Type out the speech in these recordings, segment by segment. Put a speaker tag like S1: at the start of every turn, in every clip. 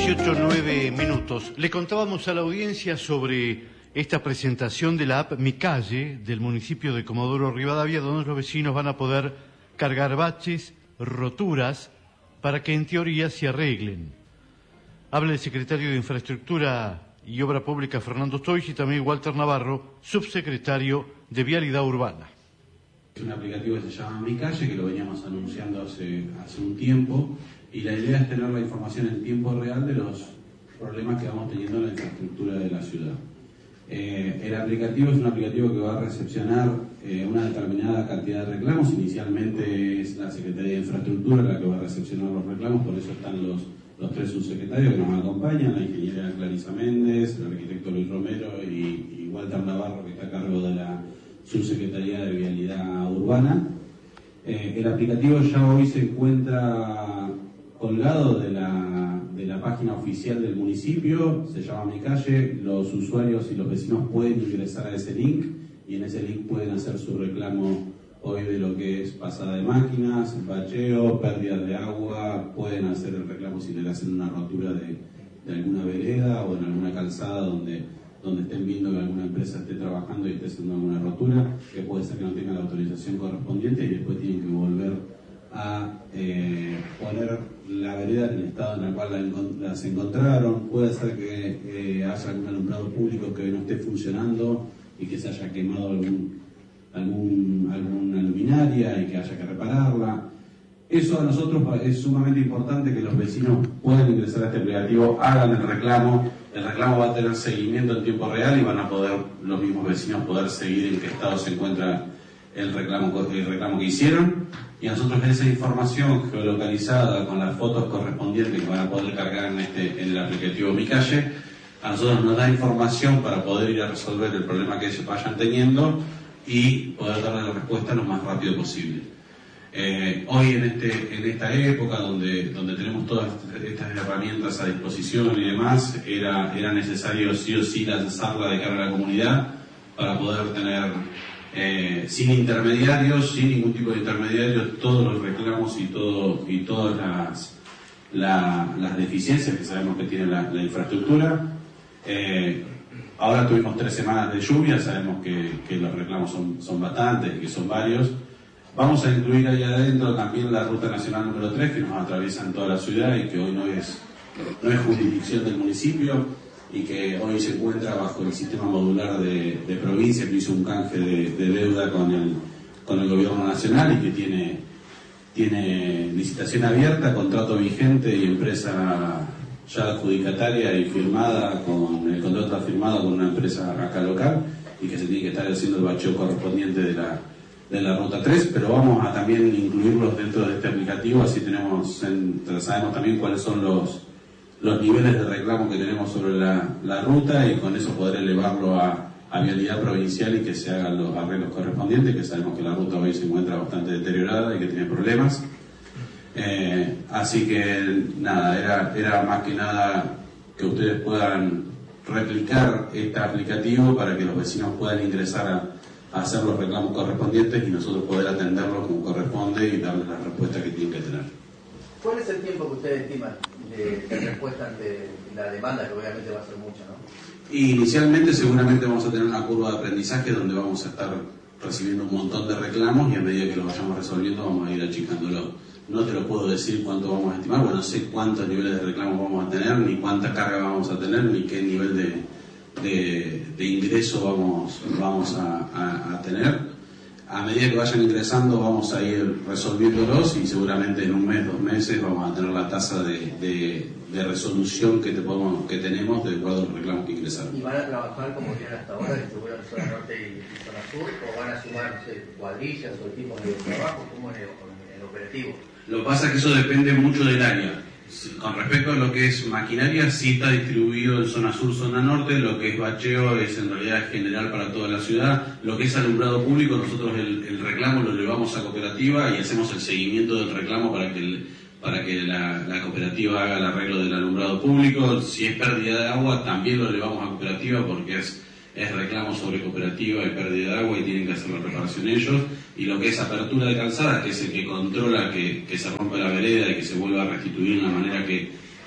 S1: 18:09. Le contábamos a la audiencia sobre esta presentación de la app Mi Calle del municipio de Comodoro Rivadavia, donde los vecinos van a poder cargar baches, roturas, para que en teoría se arreglen. Habla el secretario de Infraestructura y Obra Pública, Fernando Stoich, y también Walter Navarro, subsecretario de Vialidad Urbana.
S2: Es un aplicativo que se llama Mi Calle, que lo veníamos anunciando hace un tiempo, y la idea es tener la información en tiempo real de los problemas que vamos teniendo en la infraestructura de la ciudad. El aplicativo es un aplicativo que va a recepcionar una determinada cantidad de reclamos. Inicialmente es la Secretaría de Infraestructura la que va a recepcionar los reclamos, por eso están los tres subsecretarios que nos acompañan, la ingeniera Clarisa Méndez, el arquitecto Luis Romero y Walter Navarro, que está a cargo de la Subsecretaría de Vialidad Urbana. El aplicativo ya hoy se encuentra colgado de la página oficial del municipio, se llama Mi Calle. Los usuarios y los vecinos pueden ingresar a ese link y en ese link pueden hacer su reclamo hoy de lo que es pasada de máquinas, bacheo, pérdidas de agua. Pueden hacer el reclamo si le hacen una rotura de alguna vereda o en alguna calzada donde estén viendo que alguna empresa esté trabajando y esté haciendo alguna rotura, que puede ser que no tenga la autorización correspondiente y después tienen que volver a poner la vereda en el estado en el cual las encontraron. Puede ser que haya algún alumbrado público que no esté funcionando y que se haya quemado alguna luminaria y que haya que repararla. Eso a nosotros es sumamente importante, que los vecinos puedan ingresar a este aplicativo, hagan el reclamo va a tener seguimiento en tiempo real y van a poder los mismos vecinos poder seguir en qué estado se encuentra el reclamo que hicieron, y a nosotros esa información geolocalizada con las fotos correspondientes que van a poder cargar en el aplicativo Mi Calle, a nosotros nos da información para poder ir a resolver el problema que ellos vayan teniendo y poder darle la respuesta lo más rápido posible. Hoy en esta época donde tenemos todas estas herramientas a disposición y demás, era necesario sí o sí lanzarla de cara a la comunidad para poder tener sin intermediarios, sin ningún tipo de intermediarios, todos los reclamos y todas las deficiencias que sabemos que tiene la infraestructura. Ahora tuvimos 3 semanas de lluvia, sabemos que los reclamos son bastantes y que son varios. Vamos a incluir ahí adentro también la Ruta Nacional número 3, que nos atraviesa en toda la ciudad y que hoy no es jurisdicción del municipio y que hoy se encuentra bajo el sistema modular de provincia, que hizo un canje de deuda con el gobierno nacional y que tiene licitación abierta, contrato vigente y empresa ya adjudicataria y firmada, con el contrato firmado con una empresa acá local, y que se tiene que estar haciendo el bacheo correspondiente de la Ruta 3, pero vamos a también incluirlos dentro de este aplicativo, así sabemos también cuáles son los niveles de reclamo que tenemos sobre la ruta, y con eso poder elevarlo a vialidad provincial y que se hagan los arreglos correspondientes, que sabemos que la ruta hoy se encuentra bastante deteriorada y que tiene problemas. Así que nada, era más que nada que ustedes puedan replicar este aplicativo para que los vecinos puedan ingresar a hacer los reclamos correspondientes y nosotros poder atenderlos como corresponde y darles la respuesta que tienen que tener.
S3: ¿Cuál es el tiempo que ustedes estiman de respuesta ante la demanda, que obviamente va a ser mucha, ¿no?
S2: Y inicialmente seguramente vamos a tener una curva de aprendizaje donde vamos a estar recibiendo un montón de reclamos y a medida que los vayamos resolviendo vamos a ir achicándolo. No te lo puedo decir cuánto vamos a estimar, porque no sé cuántos niveles de reclamos vamos a tener, ni cuánta carga vamos a tener, ni qué nivel de ingreso vamos a tener. A medida que vayan ingresando vamos a ir resolviéndolos y seguramente en 1 mes, 2 meses vamos a tener la tasa de resolución que tenemos de acuerdo a los reclamos que ingresaron.
S3: ¿Y van a trabajar como tienen hasta ahora, distribuidos en zona norte y zona sur, o van a sumar, no sé, cuadrillas o equipos de trabajo? ¿Cómo es el operativo?
S2: Lo que pasa es que eso depende mucho del área. Con respecto a lo que es maquinaria, sí está distribuido en zona sur, zona norte. Lo que es bacheo es en realidad general para toda la ciudad. Lo que es alumbrado público, nosotros el reclamo lo llevamos a cooperativa y hacemos el seguimiento del reclamo para que la cooperativa haga el arreglo del alumbrado público. Si es pérdida de agua, también lo llevamos a cooperativa porque es reclamo sobre cooperativa y pérdida de agua y tienen que hacer la reparación ellos. Y lo que es apertura de calzada, que es el que controla que se rompa la vereda y que se vuelva a restituir de una manera que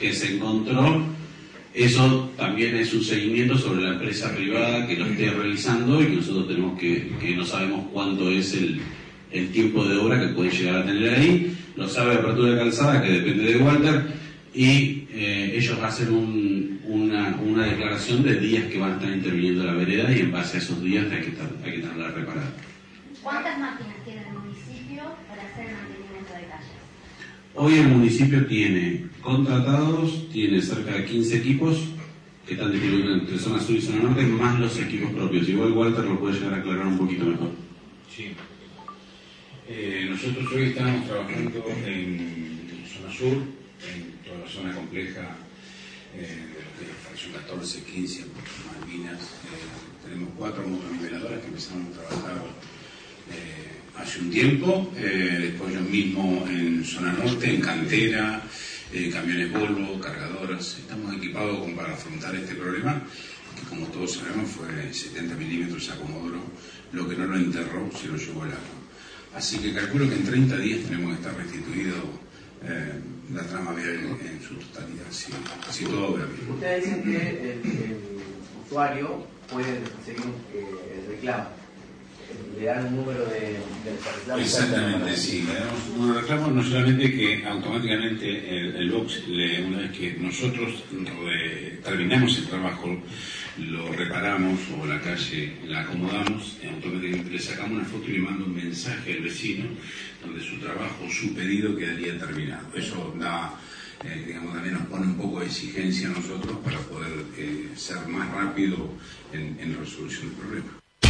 S2: que se encontró, eso también es un seguimiento sobre la empresa privada que lo esté realizando, y nosotros tenemos que no sabemos cuánto es el tiempo de obra que puede llegar a tener ahí. Lo sabe Apertura de Calzada, que depende de Walter, y ellos hacen una declaración de días que van a estar interviniendo la vereda, y en base a esos días hay que tenerla reparada.
S4: ¿Cuántas máquinas tiene el municipio para hacer el mantenimiento de calles?
S2: Hoy el municipio tiene contratados, tiene cerca de 15 equipos que están distribuidos entre zona sur y zona norte, más los equipos propios. Igual Walter lo puede llegar a aclarar un poquito mejor.
S5: Sí. Nosotros hoy estamos trabajando en zona sur, en toda la zona compleja de lo que es la fracción 14, 15, Malvinas. Tenemos 4 motoniveladoras que empezamos a trabajar hace un tiempo, después yo mismo en zona norte, en cantera, camiones Volvo, cargadoras. Estamos equipados como para afrontar este problema, que como todos sabemos fue 70 milímetros a Comodoro, lo que no lo enterró se lo llevó el agua. Así que calculo que en 30 días tenemos que estar restituido la trama vial en su totalidad, si todo obra bien.
S3: Ustedes dicen que el usuario puede seguir el reclamo. Le dan un número de reclamos.
S5: Exactamente, sí. Le damos un número de reclamos, no solamente que automáticamente el box, una vez que nosotros terminamos el trabajo, lo reparamos o la calle la acomodamos, automáticamente le sacamos una foto y le manda un mensaje al vecino donde su trabajo, su pedido quedaría terminado. Eso da, también nos pone un poco de exigencia a nosotros para poder ser más rápido en la resolución del problema.